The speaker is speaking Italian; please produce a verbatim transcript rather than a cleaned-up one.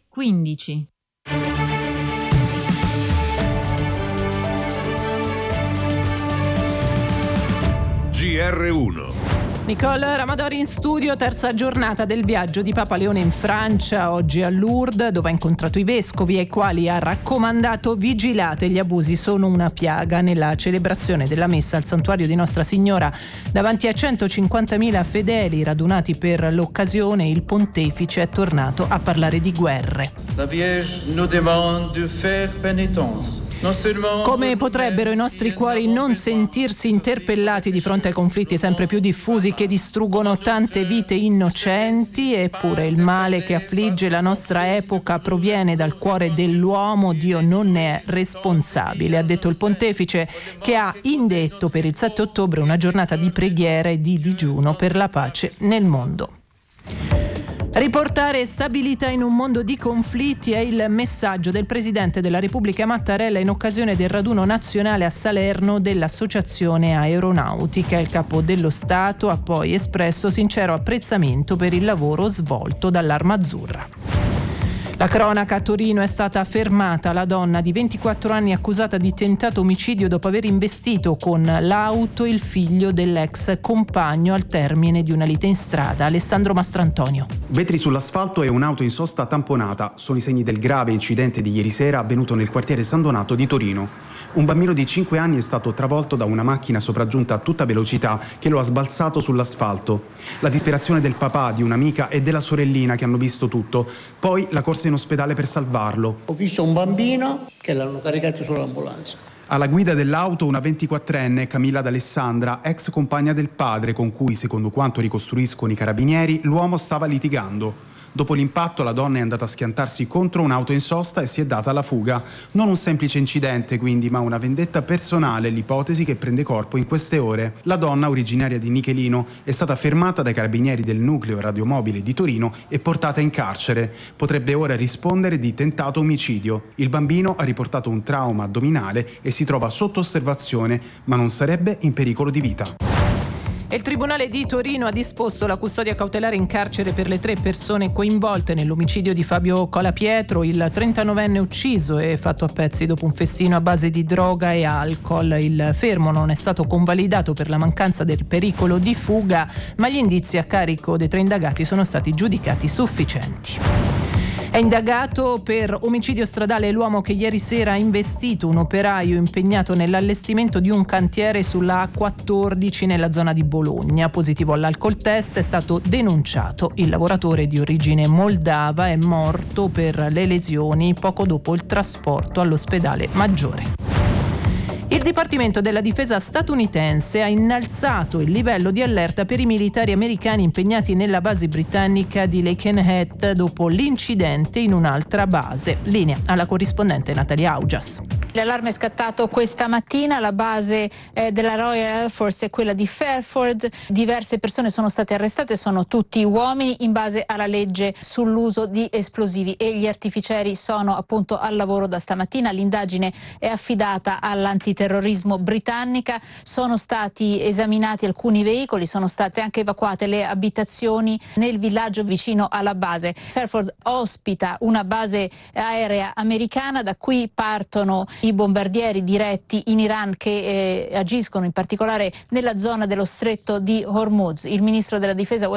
quindici. G R uno. Nicole Ramadori in studio, terza giornata del viaggio di Papa Leone in Francia, oggi a Lourdes, dove ha incontrato i vescovi ai quali ha raccomandato: vigilate, gli abusi sono una piaga. Nella celebrazione della messa al santuario di Nostra Signora, davanti a centocinquantamila fedeli radunati per l'occasione, il pontefice è tornato a parlare di guerre. La Vierge nous demande de faire pénitence. Come potrebbero i nostri cuori non sentirsi interpellati di fronte ai conflitti sempre più diffusi che distruggono tante vite innocenti? Eppure il male che affligge la nostra epoca proviene dal cuore dell'uomo, Dio non ne è responsabile, ha detto il pontefice, che ha indetto per il sette ottobre una giornata di preghiera e di digiuno per la pace nel mondo. Riportare stabilità in un mondo di conflitti è il messaggio del Presidente della Repubblica Mattarella in occasione del raduno nazionale a Salerno dell'Associazione Aeronautica. Il Capo dello Stato ha poi espresso sincero apprezzamento per il lavoro svolto dall'Arma Azzurra. La cronaca: a Torino è stata fermata la donna di ventiquattro anni accusata di tentato omicidio dopo aver investito con l'auto il figlio dell'ex compagno al termine di una lite in strada. Alessandro Mastrantonio. Vetri sull'asfalto e un'auto in sosta tamponata sono i segni del grave incidente di ieri sera avvenuto nel quartiere San Donato di Torino. Un bambino di cinque anni è stato travolto da una macchina sopraggiunta a tutta velocità che lo ha sbalzato sull'asfalto. La disperazione del papà, di un'amica e della sorellina che hanno visto tutto. Poi la corsa in ospedale per salvarlo. Ho visto un bambino che l'hanno caricato sull'ambulanza. Alla guida dell'auto una ventiquattrenne, Camilla D'Alessandra, ex compagna del padre con cui, secondo quanto ricostruiscono i carabinieri, l'uomo stava litigando. Dopo l'impatto la donna è andata a schiantarsi contro un'auto in sosta e si è data alla fuga. Non un semplice incidente quindi, ma una vendetta personale, l'ipotesi che prende corpo in queste ore. La donna, originaria di Nichelino, è stata fermata dai carabinieri del nucleo radiomobile di Torino e portata in carcere. Potrebbe ora rispondere di tentato omicidio. Il bambino ha riportato un trauma addominale e si trova sotto osservazione, ma non sarebbe in pericolo di vita. Il Tribunale di Torino ha disposto la custodia cautelare in carcere per le tre persone coinvolte nell'omicidio di Fabio Colapietro, il trentanovenne ucciso e fatto a pezzi dopo un festino a base di droga e alcol. Il fermo non è stato convalidato per la mancanza del pericolo di fuga, ma gli indizi a carico dei tre indagati sono stati giudicati sufficienti. È indagato per omicidio stradale l'uomo che ieri sera ha investito un operaio impegnato nell'allestimento di un cantiere sulla A quattordici nella zona di Bologna. Positivo all'alcol test, è stato denunciato. Il lavoratore di origine moldava è morto per le lesioni poco dopo il trasporto all'ospedale Maggiore. Il Dipartimento della Difesa statunitense ha innalzato il livello di allerta per i militari americani impegnati nella base britannica di Lakenhead dopo l'incidente in un'altra base. Linea alla corrispondente Natalia Augias. L'allarme è scattato questa mattina, la base eh, della Royal Air Force è quella di Fairford. Diverse persone sono state arrestate, sono tutti uomini in base alla legge sull'uso di esplosivi e gli artificieri sono appunto al lavoro da stamattina. L'indagine è affidata all'antiterrorismo britannica, sono stati esaminati alcuni veicoli, sono state anche evacuate le abitazioni nel villaggio vicino alla base. Fairford ospita una base aerea americana da cui partono i bombardieri diretti in Iran che eh, agiscono in particolare nella zona dello stretto di Hormuz. Il ministro della difesa